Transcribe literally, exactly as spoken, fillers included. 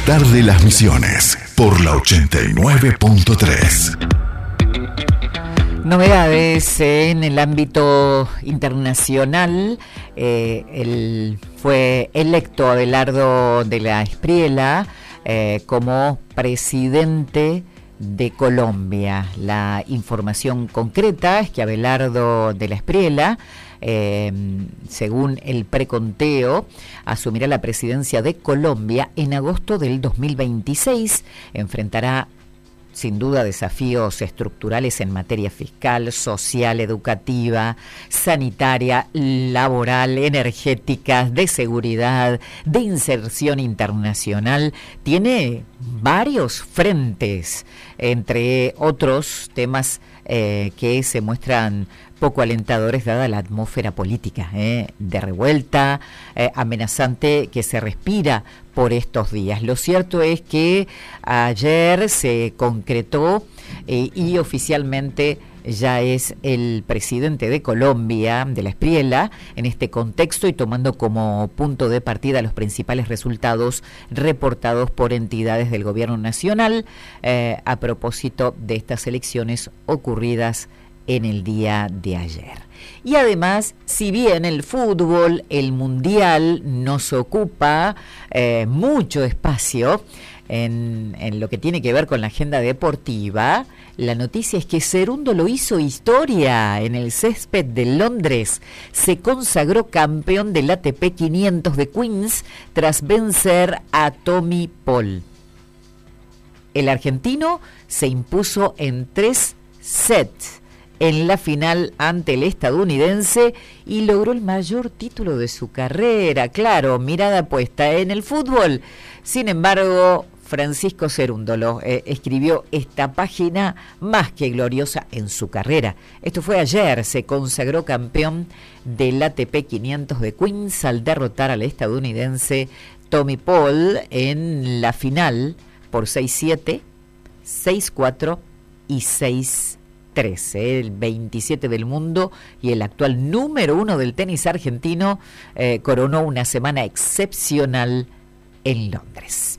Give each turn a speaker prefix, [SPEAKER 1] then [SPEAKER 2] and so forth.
[SPEAKER 1] despertar de las Misiones por la ochenta y nueve punto tres.
[SPEAKER 2] Novedades en el ámbito internacional. Eh, el, fue electo Abelardo de la Espriella eh, como presidente de Colombia. La información concreta es que Abelardo de la Espriella, eh, según el preconteo, asumirá la presidencia de Colombia en agosto del dos mil veintiséis. Enfrentará sin duda desafíos estructurales en materia fiscal, social, educativa, sanitaria, laboral, energética, de seguridad, de inserción internacional. Tiene varios frentes, entre otros temas eh, que se muestran poco alentadores dada la atmósfera política eh, de revuelta, eh, amenazante que se respira por estos días. Lo cierto es que ayer se concretó eh, y oficialmente ya es el presidente de Colombia, de la Espriella, en este contexto y tomando como punto de partida los principales resultados reportados por entidades del gobierno nacional eh, a propósito de estas elecciones ocurridas en el día de ayer. Y además, si bien el fútbol, el mundial, nos ocupa eh, mucho espacio en, en lo que tiene que ver con la agenda deportiva, la noticia es que Cerundo lo hizo historia en el césped de Londres. Se consagró campeón del A T P quinientos de Queens tras vencer a Tommy Paul. El argentino se impuso en tres sets en la final ante el estadounidense y logró el mayor título de su carrera. Claro, mirada puesta en el fútbol. Sin embargo, Francisco Cerundo lo, eh, escribió esta página más que gloriosa en su carrera. Esto fue ayer, se consagró campeón del A T P quinientos de Queens al derrotar al estadounidense Tommy Paul en la final por seis siete, seis cuatro y seis trece, el veintisiete del mundo y el actual número uno del tenis argentino, eh, coronó una semana excepcional en Londres.